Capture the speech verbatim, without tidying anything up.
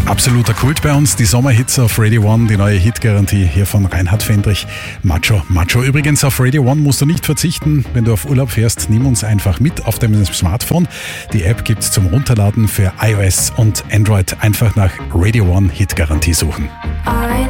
Absoluter Kult bei uns, die Sommerhits auf Radio One, die neue Hitgarantie hier von Reinhard Fendrich. Macho, Macho. Übrigens, auf Radio One musst du nicht verzichten. Wenn du auf Urlaub fährst, nimm uns einfach mit auf deinem Smartphone. Die App gibt's zum Runterladen für iOS und Android. Einfach nach Radio One Hitgarantie suchen. I